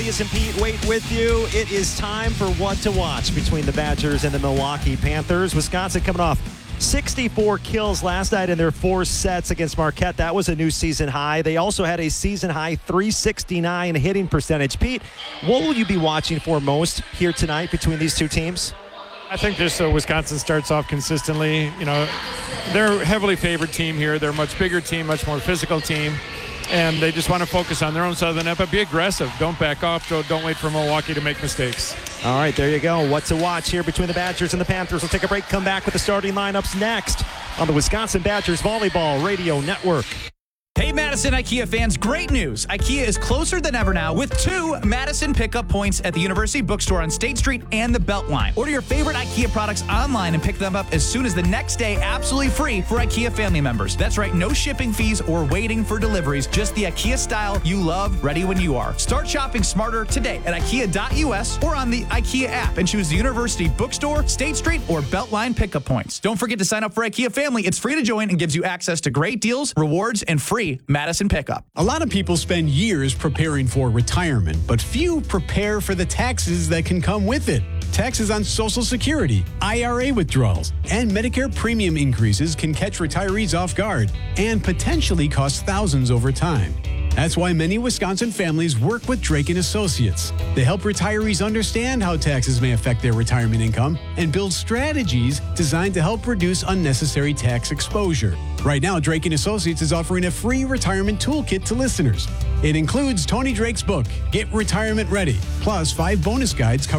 And Pete Wait with you. It is time for What to Watch between the Badgers and the Milwaukee Panthers. Wisconsin coming off 64 kills last night in their 4 sets against Marquette. That was a new season high. They also had a season high 369 hitting percentage. Pete, what will you be watching for most here tonight between these two teams? I think just so Wisconsin starts off consistently. You know, they're a heavily favored team here. They're a much bigger team, much more physical team. And they just want to focus on their own side of the net, but be aggressive. Don't back off. Don't wait for Milwaukee to make mistakes. All right, there you go. What to watch here between the Badgers and the Panthers. We'll take a break, come back with the starting lineups next on the Wisconsin Badgers Volleyball Radio Network. Hey, Madison IKEA fans, great news. IKEA is closer than ever now with 2 Madison pickup points at the University Bookstore on State Street and the Beltline. Order your favorite IKEA products online and pick them up as soon as the next day, absolutely free for IKEA family members. That's right, no shipping fees or waiting for deliveries, just the IKEA style you love, ready when you are. Start shopping smarter today at IKEA.us or on the IKEA app and choose the University Bookstore, State Street, or Beltline pickup points. Don't forget to sign up for IKEA Family. It's free to join and gives you access to great deals, rewards, and free Madison pickup. A lot of people spend years preparing for retirement, but few prepare for the taxes that can come with it. Taxes on Social Security, IRA withdrawals, and Medicare premium increases can catch retirees off guard and potentially cost thousands over time. That's why many Wisconsin families work with Drake & Associates. They help retirees understand how taxes may affect their retirement income and build strategies designed to help reduce unnecessary tax exposure. Right now, Drake & Associates is offering a free retirement toolkit to listeners. It includes Tony Drake's book, Get Retirement Ready, plus 5 bonus guides covering